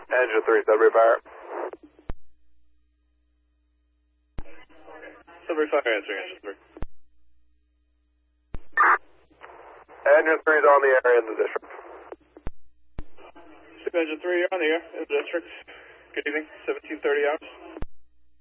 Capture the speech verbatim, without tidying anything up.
Engine three, Sudbury Fire. Sudbury Fire answering engine three. Engine three is on the air in the district. Engine three, you're on the air in the district. Good evening, seventeen thirty hours.